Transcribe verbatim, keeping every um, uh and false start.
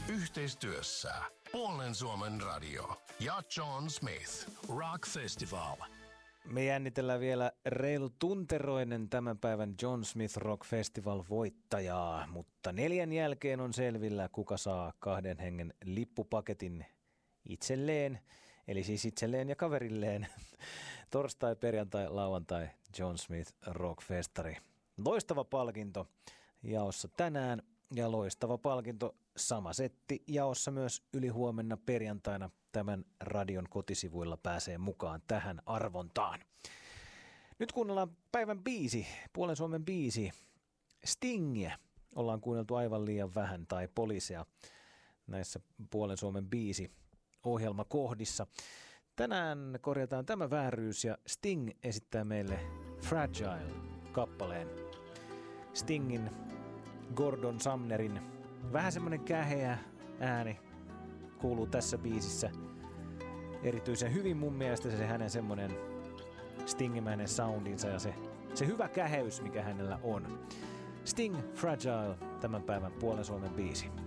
Yhteistyössä Puolen Suomen radio ja John Smith Rock Festival. Me jännitellään vielä reilu tunteroinen tämän päivän John Smith Rock Festival voittajaa, mutta neljän jälkeen on selvillä, kuka saa kahden hengen lippupaketin itselleen, eli siis itselleen ja kaverilleen. Torstai, perjantai, lauantai John Smith Rock Festari. Loistava palkinto jaossa tänään ja loistava palkinto sama setti jaossa myös ylihuomenna perjantaina. Tämän radion kotisivuilla pääsee mukaan tähän arvontaan. Nyt kuunnellaan päivän biisi, Puolen Suomen biisi. Stingiä ollaan kuunneltu aivan liian vähän, tai Poliisea näissä Puolen Suomen biisi ohjelmakohdissa. Tänään korjataan tämä vääryys ja Sting esittää meille Fragile-kappaleen. Stingin, Gordon Sumnerin, vähän semmoinen käheä ääni kuuluu tässä biisissä erityisen hyvin mun mielestä, se hänen semmoinen stingimäinen soundinsa ja se, se hyvä käheys, mikä hänellä on. Sting, Fragile, tämän päivän Puolen Suomen biisi.